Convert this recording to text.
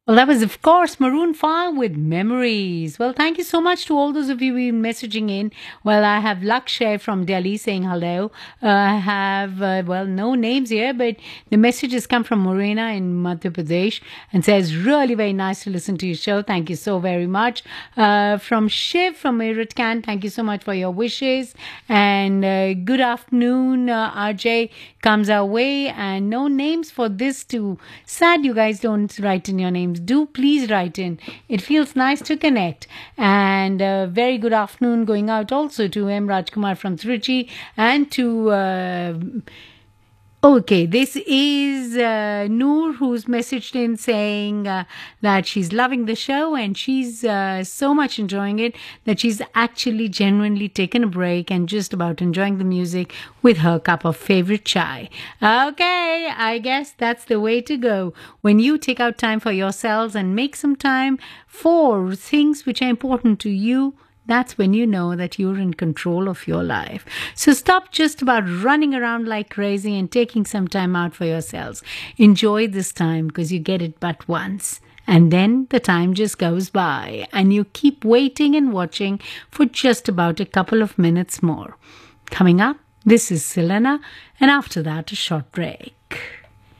Well, that was, of course, Maroon 5 with Memories. Well, thank you so much to all those of you who've been messaging in. Well, I have Lakshay from Delhi saying hello. I have, no names here, but the messages come from Morena in Madhya Pradesh and says, really very nice to listen to your show. Thank you so very much. From Shiv from Meerut Can, thank you so much for your wishes. And good afternoon, RJ comes our way. And no names for this too. Sad you guys don't write in your names. Do please write in. It feels nice to connect. And very good afternoon going out also to M. Rajkumar from Trichy and to okay, this is Noor who's messaged in saying that she's loving the show and she's so much enjoying it that she's actually genuinely taken a break and just about enjoying the music with her cup of favorite chai. Okay, I guess that's the way to go. When you take out time for yourselves and make some time for things which are important to you, that's when you know that you're in control of your life. So stop just about running around like crazy and taking some time out for yourselves. Enjoy this time because you get it but once. And then the time just goes by and you keep waiting and watching for just about a couple of minutes more. Coming up, this is Selena, and after that, a short break.